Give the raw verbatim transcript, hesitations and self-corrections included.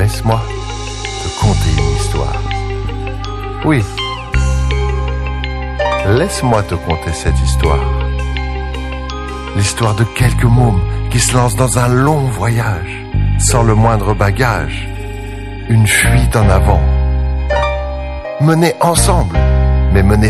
laisse-moi te conter une histoire. Oui, laisse-moi te conter cette histoire. L'histoire de quelques mômes qui se lancent dans un long voyage, sans le moindre bagage, une fuite en avant. Menée ensemble, mais menée